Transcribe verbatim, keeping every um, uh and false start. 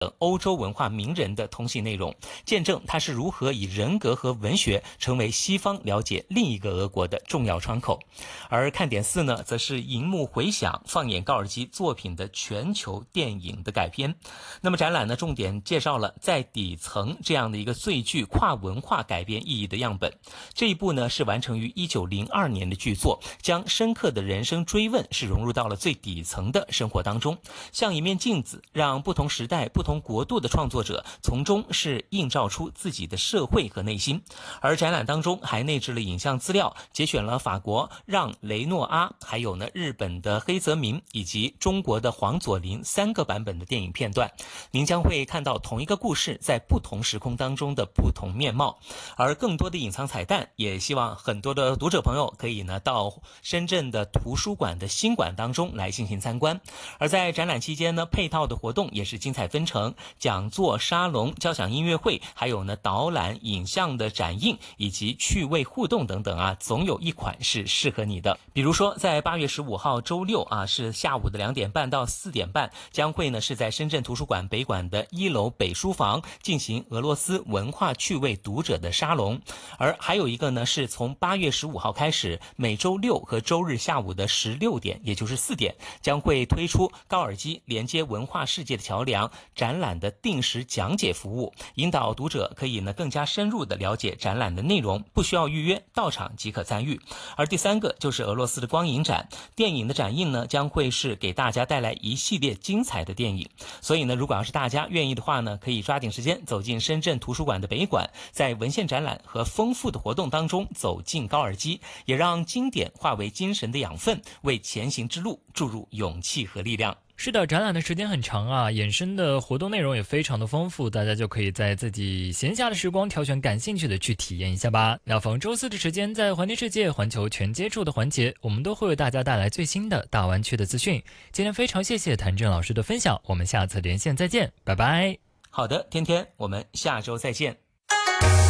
等欧洲文化名人的通信内容，见证他是如何以人格和文学成为西方了解另一个俄国的重要窗口。而看点四呢，则是荧幕回响放眼高尔基作品的全球电影的改编。那么展览呢，重点介绍了在底层这样的一个最具跨文化改编意义的样本。这一部呢，是完成于一九零二年的剧作，将深刻的人生追问是融入到了最底层的生活当中，像一面镜子，让不同时代不同国度的创作者从中是映照出自己的社会和内心。而展览当中还内置了影像资料，节选了法国让雷诺阿，还有呢日本的黑泽明以及中国的黄佐临三个版本的电影片段。您将会看到同一个故事在不同时空当中的不同面貌。而更多的隐藏彩蛋，也希望很多的读者朋友可以呢到深圳的图书馆的新馆当中来进行参观。而在展览期间呢，配套的活动也是精彩纷呈，讲座、沙龙、交响音乐会，还有呢导览、影像的展映以及趣味互动等等啊，总有一款是适合你的。比如说在八月十五号周六啊，是下午的两点半到四点半，将会呢是在深圳图书馆北馆的一楼北书房进行俄罗斯文化趣味读者的沙龙。而还有一个呢，是从八月十五号开始，每周六和周日下午的十六点，也就是四点，将会推出高尔基连接文化世界的桥梁展览的定时讲解服务，引导读者可以呢更加深入的了解展览的内容，不需要预约，到场即可参与。而第三个就是俄罗斯的光影展，电影的展映呢将会是给大家带来一系列精彩的电影。所以呢，如果要是大家愿意的话呢，可以抓紧时间走进深圳图书馆的北馆，在文献展览和丰富的活动当中走进高尔基，也让经典化为精神的养分，为前行之路注入勇气和力量。 是的，展览的时间很长啊，衍生的活动内容也非常的丰富，大家就可以在自己闲暇的时光挑选感兴趣的去体验一下吧。那逢周四的时间，在环听世界环球全接触的环节，我们都会为大家带来最新的大湾区的资讯。今天非常谢谢谭震老师的分享，我们下次连线再见，拜拜。 好的，天天，我们下周再见。